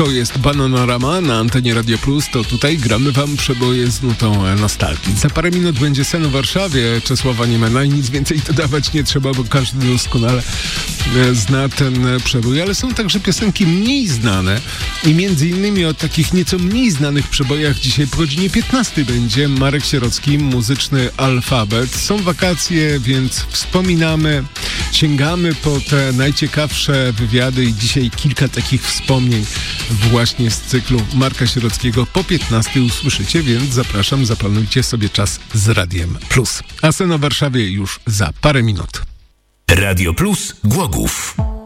To jest Bananarama na antenie Radio Plus. To tutaj gramy wam przeboje z nutą nostalgii. Za parę minut będzie Sen o Warszawie Czesława Niemena i nic więcej dodawać nie trzeba, bo każdy doskonale zna ten przebój. Ale są także piosenki mniej znane i między innymi o takich nieco mniej znanych przebojach dzisiaj po godzinie 15 będzie Marek Sierocki, Muzyczny Alfabet. Są wakacje, więc wspominamy, sięgamy po te najciekawsze wywiady i dzisiaj kilka takich wspomnień właśnie z cyklu Marka Sierockiego po 15 usłyszycie, więc zapraszam, zaplanujcie sobie czas z Radiem Plus. A Sen o Warszawie już za parę minut. Radio Plus Głogów.